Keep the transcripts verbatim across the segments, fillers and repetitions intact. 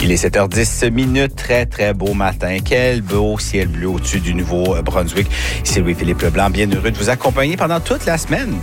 Il est sept heures dix minutes, très très beau matin. Quel beau ciel bleu au-dessus du Nouveau-Brunswick. Ici Louis-Philippe Leblanc, bien heureux de vous accompagner pendant toute la semaine.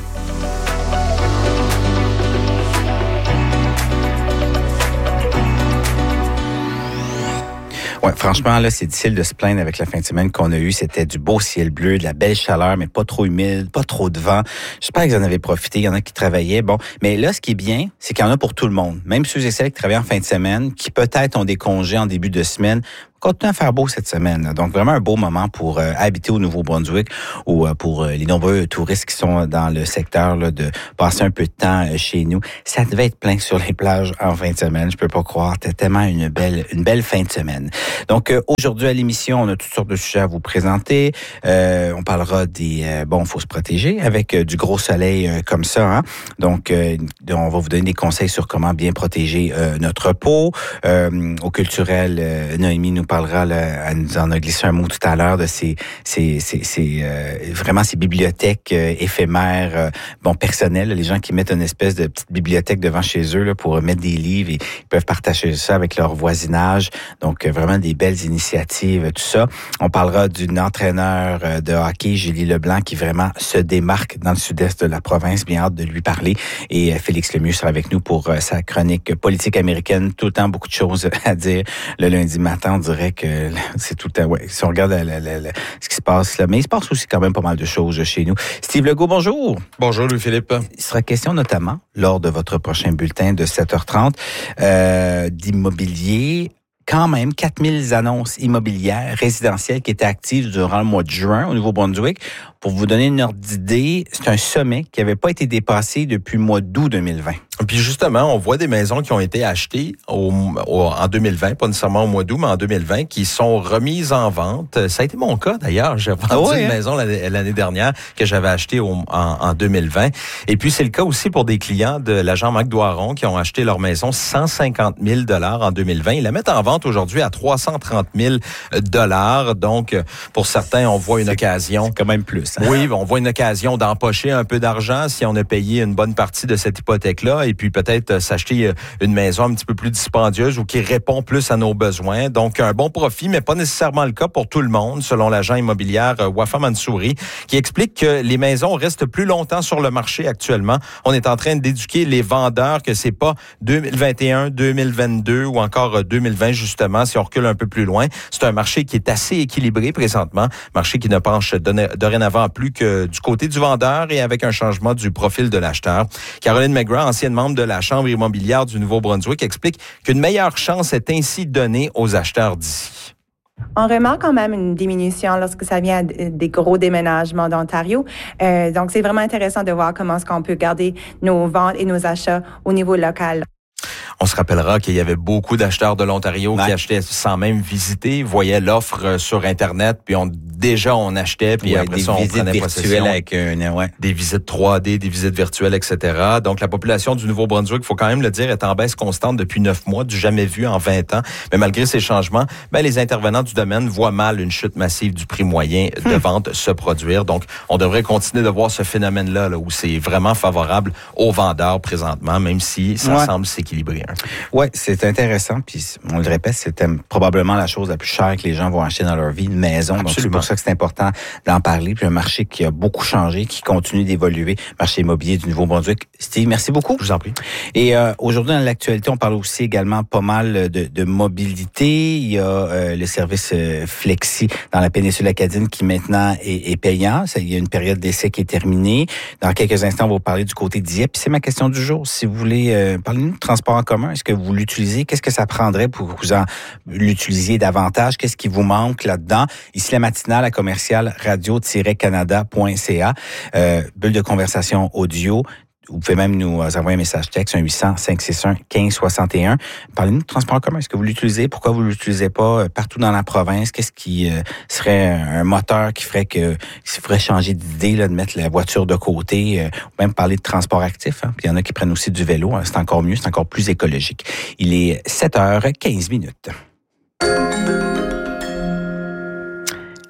Ouais, franchement, là, c'est difficile de se plaindre avec la fin de semaine qu'on a eue. C'était du beau ciel bleu, de la belle chaleur, mais pas trop humide, pas trop de vent. J'espère que vous en avez profité. Il y en a qui travaillaient. Bon, mais là, ce qui est bien, c'est qu'il y en a pour tout le monde. Même ceux et celles qui travaillent en fin de semaine, qui peut-être ont des congés en début de semaine, continue à faire beau cette semaine. Donc, vraiment un beau moment pour euh, habiter au Nouveau-Brunswick ou euh, pour euh, les nombreux touristes qui sont dans le secteur là, de passer un peu de temps euh, chez nous. Ça devait être plein sur les plages en fin de semaine. Je peux pas croire. C'était tellement une belle une belle fin de semaine. Donc, euh, aujourd'hui à l'émission, on a toutes sortes de sujets à vous présenter. Euh, on parlera des... Euh, bon, il faut se protéger avec euh, du gros soleil euh, comme ça. Hein? Donc, euh, on va vous donner des conseils sur comment bien protéger euh, notre peau. Euh, au culturel, euh, Noémie nous parlera, là, elle nous en a glissé un mot tout à l'heure de ces, ces, ces, ces euh, vraiment ces bibliothèques euh, éphémères, euh, bon personnelles, les gens qui mettent une espèce de petite bibliothèque devant chez eux là pour mettre des livres et ils peuvent partager ça avec leur voisinage. Donc euh, vraiment des belles initiatives, tout ça. On parlera d'une entraîneur euh, de hockey, Julie Leblanc, qui vraiment se démarque dans le sud-est de la province. Bien hâte de lui parler. Et euh, Félix Lemieux sera avec nous pour euh, sa chronique politique américaine. Tout le temps beaucoup de choses à dire le lundi matin. On dirait que c'est tout le temps, ouais, si on regarde la, la, la, la, ce qui se passe là. Mais il se passe aussi quand même pas mal de choses chez nous. Steve Legault, bonjour. Bonjour Louis-Philippe. Il sera question notamment, lors de votre prochain bulletin de sept heures trente, euh, d'immobilier. Quand même, quatre mille annonces immobilières résidentielles qui étaient actives durant le mois de juin au Nouveau-Brunswick. Pour vous donner une ordre d'idée, c'est un sommet qui n'avait pas été dépassé depuis le mois d'août deux mille vingt. Puis justement, on voit des maisons qui ont été achetées au, au, en deux mille vingt, pas nécessairement au mois d'août, mais en deux mille vingt, qui sont remises en vente. Ça a été mon cas d'ailleurs. J'ai vendu ah ouais, une hein? maison l'année, l'année dernière que j'avais achetée au, en, en deux mille vingt. Et puis c'est le cas aussi pour des clients de l'agent Marc Doiron qui ont acheté leur maison cent cinquante mille dollars en deux mille vingt. Ils la mettent en vente aujourd'hui à trois cent trente mille dollars. Donc pour certains, on voit une c'est, occasion. C'est quand même plus. Hein? Oui, on voit une occasion d'empocher un peu d'argent si on a payé une bonne partie de cette hypothèque-là et puis peut-être s'acheter une maison un petit peu plus dispendieuse ou qui répond plus à nos besoins. Donc, un bon profit, mais pas nécessairement le cas pour tout le monde, selon l'agent immobilière Wafa Mansouri, qui explique que les maisons restent plus longtemps sur le marché actuellement. On est en train d'éduquer les vendeurs que c'est pas deux mille vingt et un, deux mille vingt-deux ou encore deux mille vingt, justement, si on recule un peu plus loin. C'est un marché qui est assez équilibré présentement, marché qui ne penche dorénavant plus que du côté du vendeur et avec un changement du profil de l'acheteur. Caroline McGrath, ancienne membre de la Chambre immobilière du Nouveau-Brunswick, explique qu'une meilleure chance est ainsi donnée aux acheteurs d'ici. On remarque quand même une diminution lorsque ça vient des gros déménagements d'Ontario. Euh, donc, c'est vraiment intéressant de voir comment est-ce qu'on peut garder nos ventes et nos achats au niveau local. On se rappellera qu'il y avait beaucoup d'acheteurs de l'Ontario ouais. qui achetaient sans même visiter, voyaient l'offre sur Internet, puis on, déjà on achetait, puis ouais, après ça on prenait possession. Avec un, ouais. Des visites trois D, des visites virtuelles, et cetera. Donc la population du Nouveau-Brunswick, il faut quand même le dire, est en baisse constante depuis neuf mois, du jamais vu en vingt ans. Mais malgré ces changements, ben, les intervenants du domaine voient mal une chute massive du prix moyen de hum. vente se produire. Donc on devrait continuer de voir ce phénomène-là là, où c'est vraiment favorable aux vendeurs présentement, même si ça ouais. semble s'équilibrer. Oui, c'est intéressant. Puis, on le répète, c'était probablement la chose la plus chère que les gens vont acheter dans leur vie, une maison. Absolument. Donc, c'est pour ça que c'est important d'en parler. Puis, un marché qui a beaucoup changé, qui continue d'évoluer. Marché immobilier du Nouveau-Brunswick. Steve, merci beaucoup. Je vous en prie. Et euh, aujourd'hui, dans l'actualité, on parle aussi également pas mal de, de mobilité. Il y a euh, le service euh, Flexi dans la péninsule acadienne qui maintenant est, est payant. Ça, il y a une période d'essai qui est terminée. Dans quelques instants, on va vous parler du côté d'Dieppe. Puis, c'est ma question du jour. Si vous voulez euh, parler de transport en commun, est-ce que vous l'utilisez? Qu'est-ce que ça prendrait pour que vous en l'utilisiez davantage? Qu'est-ce qui vous manque là-dedans? Ici, la matinale à commercial radio tiret canada point c a. Euh, bulle de conversation audio. Vous pouvez même nous envoyer un message texte, un huit cents, cinq cent soixante-un, quinze soixante et un. Parlez-nous de transport en commun. Est-ce que vous l'utilisez? Pourquoi vous ne l'utilisez pas partout dans la province? Qu'est-ce qui euh, serait un moteur qui ferait que qui ferait changer d'idée là, de mettre la voiture de côté? Euh, ou même parler de transport actif. Hein? Puis il y en a qui prennent aussi du vélo. Hein? C'est encore mieux, c'est encore plus écologique. Il est sept heures quinze minutes.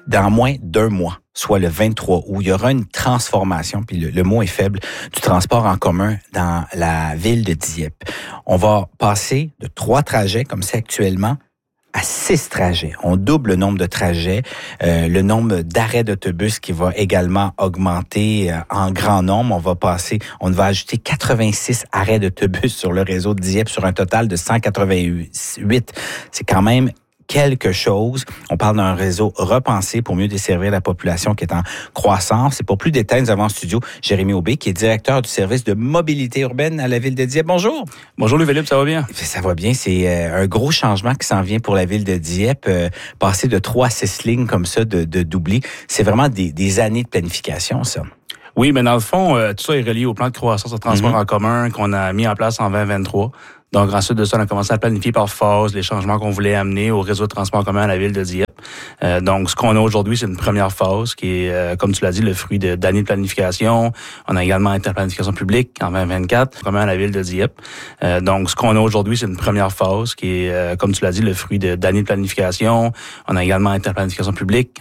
dans moins d'un mois, soit le vingt-trois août, il y aura une transformation, puis le, le mot est faible, du transport en commun dans la ville de Dieppe. On va passer de trois trajets, comme c'est actuellement, à six trajets. On double le nombre de trajets, euh, le nombre d'arrêts d'autobus qui va également augmenter euh, en grand nombre. On va passer, on va ajouter quatre-vingt-six arrêts d'autobus sur le réseau de Dieppe sur un total de cent quatre-vingt-huit. C'est quand même quelque chose. On parle d'un réseau repensé pour mieux desservir la population qui est en croissance. Et pour plus de détails, nous avons en studio Jérémy Aubé, qui est directeur du service de mobilité urbaine à la ville de Dieppe. Bonjour. Bonjour Louis-Philippe, ça va bien? Ça va bien. C'est un gros changement qui s'en vient pour la ville de Dieppe. Euh, passer de trois à six lignes comme ça de, de doubler, c'est vraiment des, des années de planification, ça. Oui, mais dans le fond, euh, tout ça est relié au plan de croissance de transport mm-hmm. en commun qu'on a mis en place en vingt vingt-trois. Donc, ensuite de ça, on a commencé à planifier par phase les changements qu'on voulait amener au réseau de transport en commun à la ville de Dieppe. Euh, donc, ce qu'on a aujourd'hui, c'est une première phase qui est, euh, comme tu l'as dit, le fruit de, d'années de planification. On a également été en planification publique en vingt vingt-quatre, commun à la ville de Dieppe. Euh, donc, ce qu'on a aujourd'hui, c'est une première phase qui est, euh, comme tu l'as dit, le fruit de, d'années de planification. On a également été en planification publique